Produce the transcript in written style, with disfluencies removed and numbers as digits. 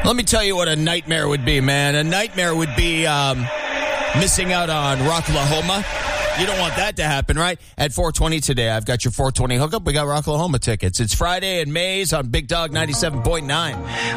Let me tell you what a nightmare would be, man. A nightmare would be missing out on Rocklahoma. You don't want that to happen, right? At 4:20 today, I've got your 4:20 hookup. We got Rocklahoma tickets. It's Friday and Mays on Big Dog 97.9.